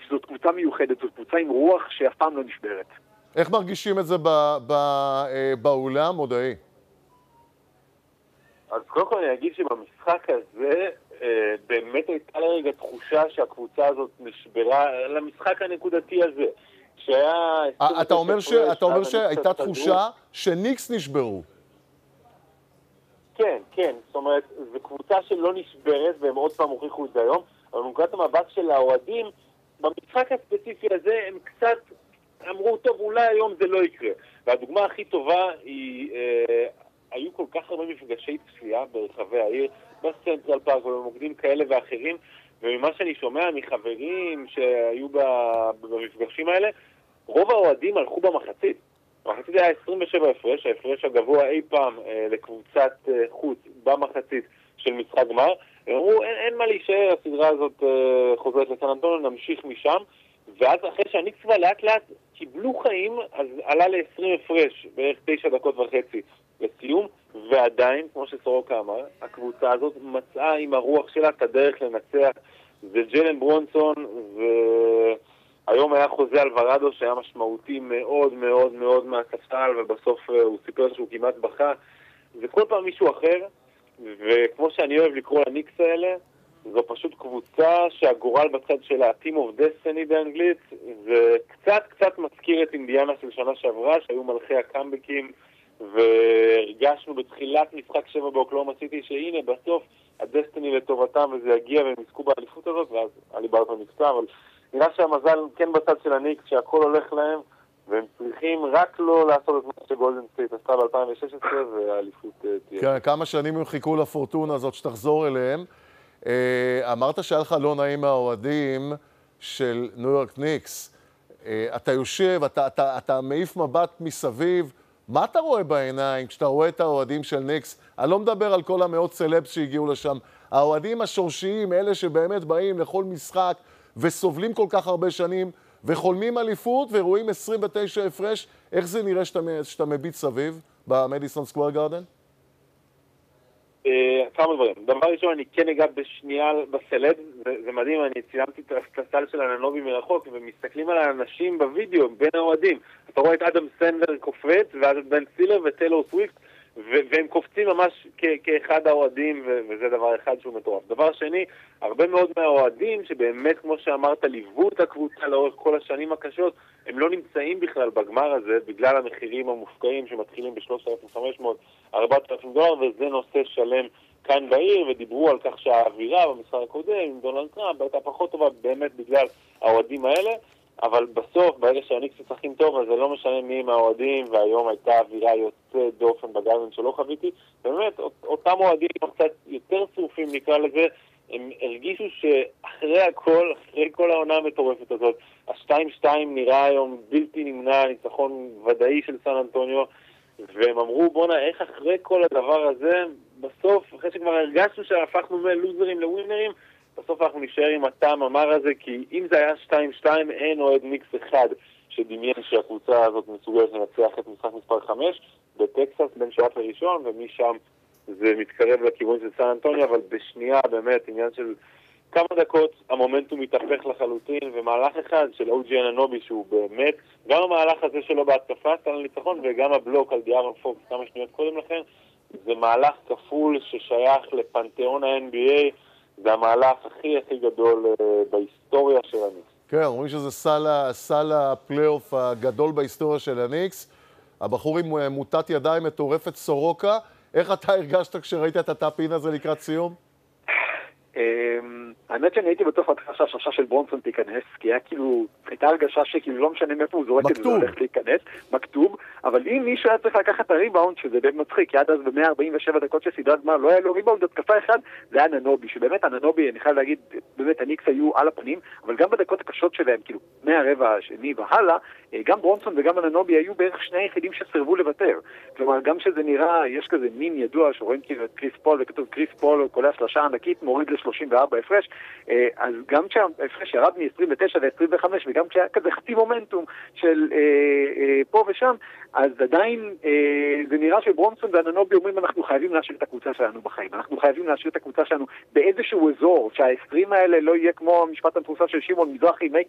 שזאת קבוצה מיוחדת, זאת קבוצה עם רוח שאף פעם לא נשברת. איך מרגישים את זה באולם, מודעי? אז קודם כל אני אגיד שבמשחק הזה באמת הייתה לרגע תחושה שהקבוצה הזאת נשברה למשחק הנקודתי הזה. אתה אומר שהייתה תחושה שניקס נשברו. כן, כן. זאת אומרת, זו קבוצה שלא נשברת, והם עוד פעם הוכיחו את זה היום, אבל מנקודת המבט של האוהדים, במשחק הספציפי הזה הם קצת אמרו, טוב, אולי היום זה לא יקרה. והדוגמה הכי טובה היא, היו כל כך הרבה מפגשי צפייה ברחבי העיר, בסנטרל פארק ובמוקדים כאלה ואחרים, וממה שאני שומע מחברים שהיו במפגשים האלה, רוב האוהדים הלכו במחצית. המחצית היה 27 הפרש, ההפרש הגבוה אי פעם לקבוצת חוץ במחצית של משחק גמר. הם אמרו, אין מה להישאר, הסדרה הזאת חוזרת לסן אנטוניו, נמשיך משם. ואז אחרי שהניקס כבר לאט לאט קיבלו חיים, אז עלה ל-20 הפרש, בערך 9 דקות וחצי לסיום, ועדיין, כמו שסורוקה אמר, הקבוצה הזאת מצאה עם הרוח שלה את הדרך לנצח. זה ג'לן ברונסון, והיום היה חוזה אלוורדו שהיה משמעותי מאוד מאוד מאוד מהספסל, ובסוף הוא סיפר שהוא כמעט בכה. זה כל פעם מישהו אחר, וכמו שאני אוהב לקרוא לניקס האלה, זו פשוט קבוצה שהגורל בצד שלה, Team of Destiny באנגלית, זה קצת מזכיר את אינדיאנה של שנה שעברה, שהיו מלכי הקאמבקים, והרגשנו בתחילת משחק 7 באוקלאומה סיטי, שהנה בסוף הדסטיני לטובתם וזה יגיע והם עסקו באליפות הזאת, ואז עלי ברטון נקצה, אבל נראה שהמזל כן בצד של הניקס, שהכל הולך להם, והם צריכים רק לא לעשות את מה שגולדן סטייט עשתה ב-2016, והאליפות תהיה. כן, כמה שנים הם חיכו לפורטונה הזאת שתחזור אליהם. אמרת שהיה לך לא נעים מהאוהדים של ניו יורק ניקס. אתה יושב, אתה מעיף מבט מסביב. מה אתה רואה בעיניים כשאתה רואה את האוהדים של ניקס? אני לא מדבר על כל המאות סלבס שהגיעו לשם. האוהדים השורשיים, אלה שבאמת באים לכל משחק וסובלים כל כך הרבה שנים וחולמים אליפות ורואים 29 הפרש. איך זה נראה שאתה מביט סביב במדיסון סקוואר גארדן? כמה דברים. דבר ראשון, אני כן אגע בשנייה בסלב, זה מדהים, אני צילמתי את הסל של אננובי מרחוק, ומסתכלים על האנשים בווידאו, בין האוהדים. אתה רואה את אדם סנדלר קופץ, ואז את בן סטילר וטיילור סוויפט, והם קופצים ממש כאחד האוהדים, וזה דבר אחד שהוא מטורף. דבר שני, הרבה מאוד מהאוהדים, שבאמת, כמו שאמרת, ליוו את הקבוצה לאורך כל השנים הקשות, הם לא נמצאים בכלל בגמר הזה, בגלל המחירים המופקעים שמתחילים ב$3,500, $4,000, וזה נושא שלם כאן בעיר, ודיברו על כך שהאווירה במשחק הקודם עם דונלד טראמפ הייתה פחות טובה באמת בגלל האוהדים האלה, אבל בסוף, ברגע שהניקס משחקים טוב, אז זה לא משנה מי עם האוהדים, והיום הייתה אווירה יוצאת דופן בגרדן שלא חוויתי, באמת, אותם אוהדים קצת יותר צרופים נקרא לזה, הם הרגישו שאחרי הכל, אחרי כל העונה המטורפת הזאת, ה-2-2 נראה היום בלתי נמנע, ניצחון ודאי של סן אנטוניו, והם אמרו, בונה, איך אחרי כל הדבר הזה, בסוף, אחרי שכבר הרגשנו שהפכנו מלוזרים לווינרים, בסוף אנחנו נשאר עם הטעם המר הזה, כי אם זה היה 2-2, אין אוהד ניקס אחד שדמיין שהקבוצה הזאת מסוגלת לנצח את משחק מספר 5 בטקסס בין שואף לראשון, ומשם זה מתקרב לכיוון של סן אנטוניו, אבל בשנייה באמת עניין של כמה דקות המומנטום מתהפך לחלוטין, ומהלך אחד של אוג'י אננובי שהוא באמת, גם המהלך הזה שלו בהתקפה סן הניצחון, וגם הבלוק על דיארון פוקס כמה שניות קודם לכן, זה מהלך כפול ששייך לפנתיאון ה-NBA, זה המהלך הכי גדול בהיסטוריה של הניקס. כן, אומרים שזה סל הפלייאוף הגדול בהיסטוריה של הניקס. הבחור עם מוטת ידיים מטורפת, סורוקה. איך אתה הרגשת כשראית את הטאפ-אין הזה לקראת סיום? האמת שאני הייתי בטוח שהשרשה של ברונסון תיכנס, כי היה כאילו, הייתה הרגשה שכאילו לא משנה מאיפה הוא זורק את זה, הולך להיכנס, מכתוב, אבל אם מישהו היה צריך לקחת את הריבאונד, שזה די מצחיק, כי עד אז ב-147 דקות של סדרת גמר, לא היה לו ריבאונד, התקפה אחד, זה היה אננובי, שבאמת אננובי, אני חייב להגיד, באמת הניקס היו על הפנים, אבל גם בדקות הקשות שלהם, כאילו, מהרבע השני והלאה, גם ברונסון וגם אננובי היו בערך שני היחידים שסרבו לוותר. כלומר, גם שזה נראה, יש כזה מין ידוע שרואים כאילו את קריס פול, וכתוב קריס פול, קולע שלשה ענקית, מוריד ל-34 הפרש, אז גם כשההפרש ירד מ-29 ל-25, וגם כשהיה כזה חצי מומנטום של פה ושם, אז עדיין זה נראה שברונסון ואננובי אומרים, אנחנו חייבים להשאיר את הקבוצה שלנו בחיים, אנחנו חייבים להשאיר את הקבוצה שלנו באיזשהו אזור, שה-20 האלה לא יהיה כמו המשפט המפורסם של שמעון מזרחי, make